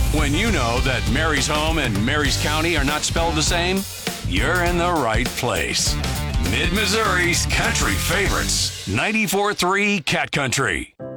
When you know that Mary's Home and Mary's County are not spelled the same, you're in the right place. Mid-Missouri's country favorites, 94.3 Cat Country.